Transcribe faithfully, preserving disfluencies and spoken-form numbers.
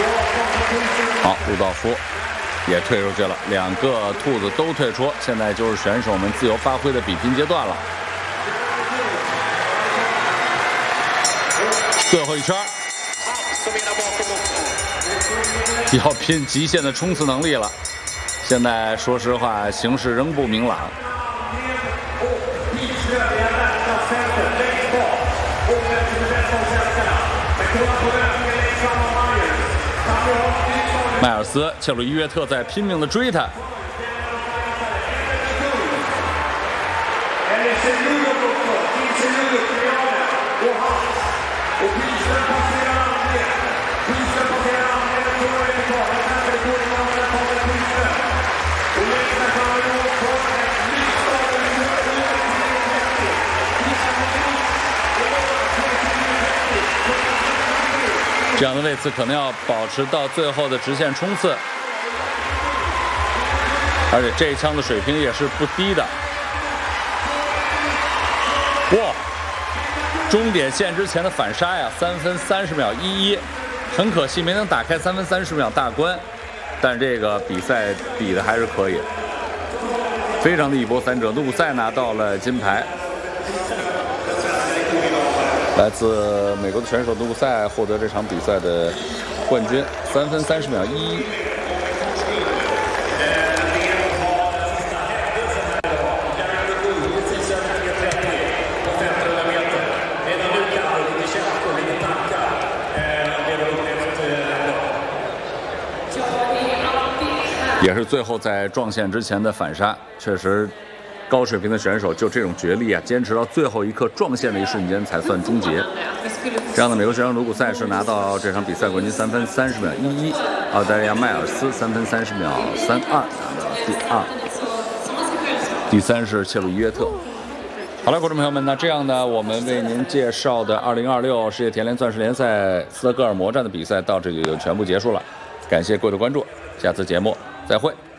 好，鲁道夫也退出去了，两个兔子都退出，现在就是选手们自由发挥的比拼阶段了。最后一圈，要拼极限的冲刺能力了。现在说实话，形势仍不明朗。迈尔斯、切鲁伊约特在拼命的追他。这样的位置可能要保持到最后的直线冲刺，而且这一枪的水平也是不低的。哇！终点线之前的反杀呀，三分三十秒一一，很可惜没能打开三分三十秒大关，但这个比赛比的还是可以，非常的一波三折。努古塞拿到了金牌。来自美国的选手努古塞获得这场比赛的冠军，三分三十秒一一。也是最后在撞线之前的反杀，确实。高水平的选手就这种绝力啊，坚持到最后一刻撞线的一瞬间才算终结。这样的美国选手努古塞是拿到这场比赛冠军，三分三十秒一一。澳大利亚迈尔斯三分三十秒三二拿到第二，第三是切鲁伊约特。好了，观众朋友们，那这样呢，我们为您介绍的二零二六世界田联钻石联赛斯德哥尔摩站的比赛到这里就全部结束了，感谢各位的关注，下次节目再会。